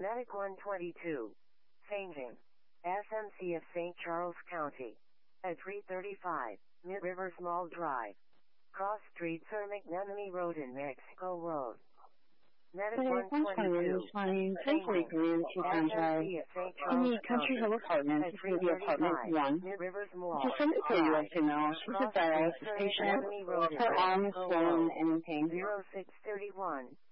Medic 122. Fainting. SMC of St. Charles County. At 335, Mid Rivers Mall Drive. Cross Street Sir McNamee Road in Mexico Road. Medic 122. Flying 1043 Teton Drive. In the Country Hill Apartments, this will be apartment 1. Mid Rivers Mall. To send it to a U.S. female, she's a dialysis patient. Her arm is swollen and in pain. 0631.